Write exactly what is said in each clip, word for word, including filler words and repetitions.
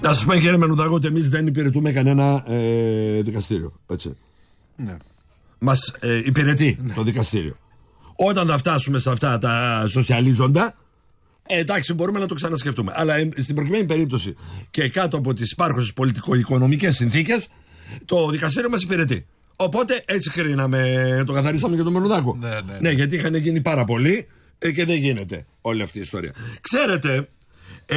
Να σας πω, κύριε Μανουδάκο, ότι εμείς δεν υπηρετούμε κανένα ε, δικαστήριο. Έτσι. Ναι. Μας ε, υπηρετεί ναι. το δικαστήριο. Όταν θα φτάσουμε σε αυτά τα σοσιαλίζοντα, ε, εντάξει, μπορούμε να το ξανασκεφτούμε. Αλλά ε, στην προκειμένη περίπτωση και κάτω από τις υπάρχουσες πολιτικο-οικονομικές συνθήκες, το δικαστήριο μας υπηρετεί. Οπότε έτσι κρίναμε, το καθαρίσαμε και το Μανουδάκο. Ναι, ναι, ναι. ναι, γιατί είχαν γίνει πάρα πολλοί ε, και δεν γίνεται όλη αυτή η ιστορία. Ξέρετε. Ε,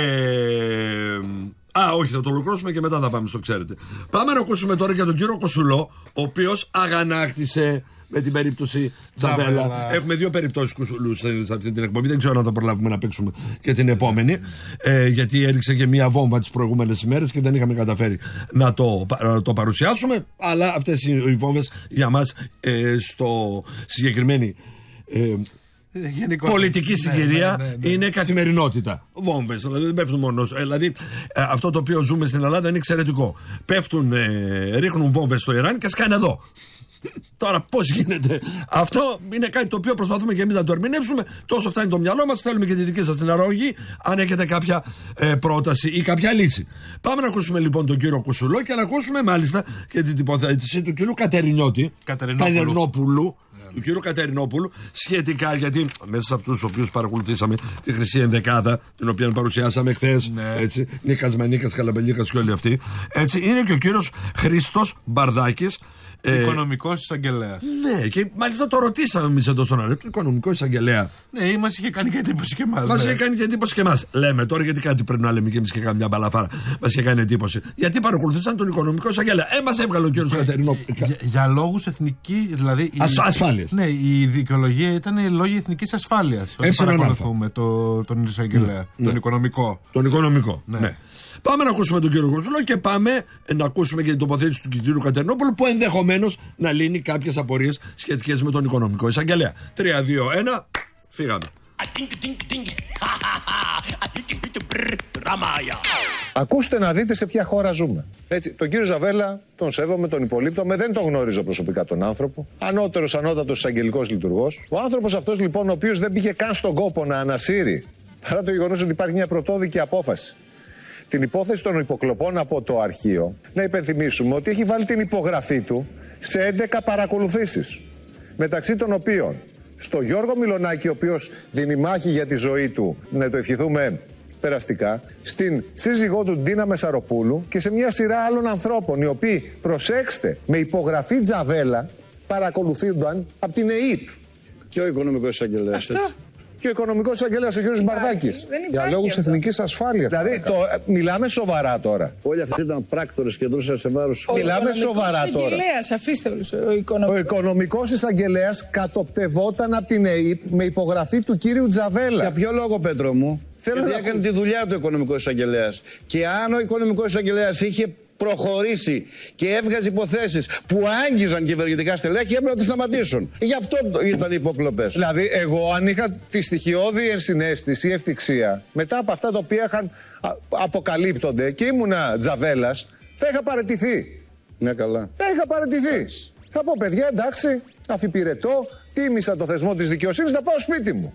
α, όχι, θα το ολοκληρώσουμε και μετά θα πάμε στο ξέρετε. Πάμε να ακούσουμε τώρα για τον κύριο Κοσουλό, ο οποίος αγανάκτησε με την περίπτωση Τζαβέλα. Έχουμε δύο περιπτώσεις Κοσουλού σε αυτή την εκπομπή. Δεν ξέρω αν θα προλάβουμε να παίξουμε και την επόμενη. Ε, γιατί έριξε και μία βόμβα τις προηγούμενες ημέρες και δεν είχαμε καταφέρει να το, να το παρουσιάσουμε. Αλλά αυτές οι βόμβες για μας ε, στο συγκεκριμένη. Ε, Γενικώς, πολιτική συγκυρία ναι, ναι, ναι, ναι. είναι καθημερινότητα. Βόμβες, δηλαδή δεν πέφτουν μόνο. Δηλαδή ε, αυτό το οποίο ζούμε στην Ελλάδα είναι εξαιρετικό. Πέφτουν, ε, ρίχνουν βόμβες στο Ιράν και σκάνε εδώ. Τώρα πώς γίνεται αυτό, είναι κάτι το οποίο προσπαθούμε και εμείς να το ερμηνεύσουμε. Τόσο φτάνει το μυαλό μας. Θέλουμε και τη δική σας την αρρωγή, αν έχετε κάποια ε, πρόταση ή κάποια λύση. Πάμε να ακούσουμε λοιπόν τον κύριο Κουσουλό και να ακούσουμε μάλιστα και την τοποθέτηση του κύριου Κατερινιώτη Κατερινόπουλου. Του κύριου Κατερινόπουλου σχετικά, γιατί μέσα σε αυτούς τους οποίους παρακολουθήσαμε τη Χρυσή Ενδεκάδα, την οποία παρουσιάσαμε χθες, ναι. έτσι, Νίκας Μανίκας, Καλαμπελίκας και όλοι αυτοί, έτσι, είναι και ο κύριος Χρήστος Μπαρδάκης. Οικονομικός εισαγγελέας. Ναι, και μάλιστα το ρωτήσαμε εμείς εδώ στον Αρέτο, οικονομικό εισαγγελέα. Ναι, μας είχε κάνει και εντύπωση και εμάς. Μας ναι. είχε κάνει και εντύπωση και εμάς. Λέμε τώρα, γιατί κάτι πρέπει να λέμε και εμείς και κάνουμε μια μπαλαφάρα. Μας είχε κάνει εντύπωση. Γιατί παρακολουθήσαν τον οικονομικό εισαγγελέα. Ε, μας έβγαλε ο κύριος Κατερινόπουλος. Για, για λόγους εθνική, δηλαδή. Ασ, ασφάλειας. Ναι, η δικαιολογία ήταν λόγοι εθνικής ασφάλειας. Όταν παρακολουθούμε το, τον εισαγγελέα. Ναι. Τον οικονομικό. Τον οικονομικό. Ναι. ναι. Πάμε να ακούσουμε τον κύριο Κοσουλό και πάμε να ακούσουμε και την τοποθέτηση του κύριου Κατερινόπουλου, που ενδεχομένως να λύνει κάποιες απορίες σχετικές με τον οικονομικό εισαγγελέα. τρία, δύο, ένα, φύγαμε. Ακούστε να δείτε σε ποια χώρα ζούμε. Έτσι, τον κύριο Τζαβέλα τον σέβομαι, τον υπολείπτομαι, δεν τον γνωρίζω προσωπικά τον άνθρωπο. Ανώτερος, ανώτατος εισαγγελικός λειτουργός. Ο άνθρωπος αυτός λοιπόν, ο οποίος δεν πήγε καν στον κόπο να ανασύρει, παρά το γεγονός ότι υπάρχει μια πρωτόδικη απόφαση, την υπόθεση των υποκλοπών από το αρχείο, να υπενθυμίσουμε ότι έχει βάλει την υπογραφή του σε έντεκα παρακολουθήσεις. Μεταξύ των οποίων στο Γιώργο Μιλονάκη, ο οποίος δίνει μάχη για τη ζωή του, να το ευχηθούμε περαστικά, στην σύζυγό του Ντίνα Μεσαροπούλου και σε μια σειρά άλλων ανθρώπων, οι οποίοι, προσέξτε, με υπογραφή Τζαβέλα παρακολουθούνταν από την ΕΕΠ. Και ο οικονομικός εισαγγελέας. Και ο οικονομικός εισαγγελέας, ο κ. Μπαρδάκης. Για λόγους εθνικής ασφάλειας. Δηλαδή, το, μιλάμε σοβαρά τώρα. Όλοι αυτοί ήταν πράκτορες και δρούσαν σε βάρος. Μιλάμε σοβαρά τώρα. Αφήστε όλους, ο οικονομικός. Ο οικονομικός εισαγγελέας κατοπτευόταν από την ΕΕΠ με υπογραφή του κύριου Τζαβέλα. Για ποιο λόγο, Πέτρο μου? Θέλω να έκανε τη δουλειά του ο οικονομικός εισαγγελέας. Και αν ο οικονομικός εισαγγελέας είχε προχωρήσει και έβγαζε υποθέσεις που άγγιζαν κυβερνητικά στελέχη, έπρεπε να τις σταματήσουν. Γι' αυτό ήταν οι υποκλοπές. Δηλαδή, εγώ αν είχα τη στοιχειώδη ενσυναίσθηση ή ευτυχία, μετά από αυτά τα οποία είχαν, αποκαλύπτονται και ήμουνα Τζαβέλας, θα είχα παραιτηθεί. Ναι, καλά. Θα είχα παραιτηθεί. Θα πω, παιδιά, εντάξει, αφιπηρετώ, τίμησα το θεσμό της δικαιοσύνης, θα πάω σπίτι μου.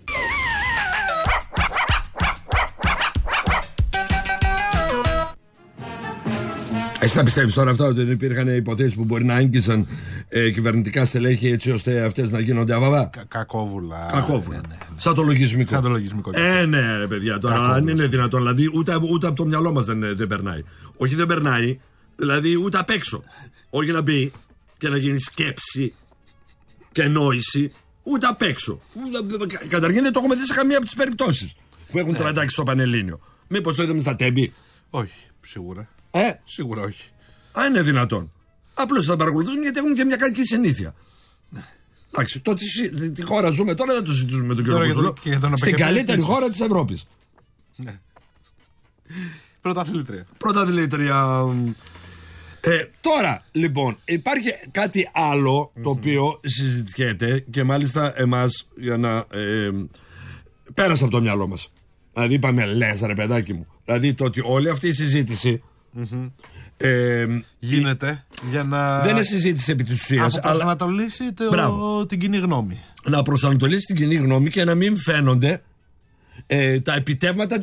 Εσύ θα πιστεύεις τώρα αυτά, ότι υπήρχαν υποθέσεις που μπορεί να άγγιζαν ε, κυβερνητικά στελέχη έτσι ώστε αυτές να γίνονται αβαβά? Κα, κακόβουλα. Κακόβουλα. Ναι, ναι, ναι. Σαν το λογισμικό. Σαν το λογισμικό. Ε, ναι, ρε παιδιά, τώρα κακόβουλα. Αν είναι δυνατόν, δηλαδή ούτε, ούτε από το μυαλό μας δεν, δεν περνάει. Όχι, δεν περνάει, δηλαδή ούτε απ' έξω. Όχι να μπει και να γίνει σκέψη και νόηση, ούτε απ' έξω. Καταρχήν δεν το έχουμε δει σε καμία από τις περιπτώσεις που έχουν ναι. τραντάξει στο Πανελλήνιο. Μήπως το είδαμε στα τέμπη? Όχι, σίγουρα. Ε? Σίγουρα όχι. Αν είναι δυνατόν. Απλώς θα παρακολουθούν, γιατί έχουν και μια κακή συνήθεια. Ναι. Εντάξει, το τι, τη χώρα ζούμε τώρα δεν το συζητήσουμε με τον κύριο Κοσουλό. Στην καλύτερη χώρα της Ευρώπης. Ναι. Πρωταθλήτρια. Πρωταθλήτρια. Ε, τώρα, λοιπόν, υπάρχει κάτι άλλο mm-hmm. το οποίο συζητιέται και μάλιστα εμάς για να ε, πέρασε από το μυαλό μας. Δηλαδή είπαμε, λες ρε παιδάκι μου. Δηλαδή το ότι όλη αυτή η συζήτηση mm-hmm. ε, γίνεται για να... δεν είναι συζήτηση επί της ουσίας. Να προσανατολίσει αλλά... την κοινή γνώμη. Να προσανατολίσει την κοινή γνώμη και να μην φαίνονται ε, τα επιτεύγματα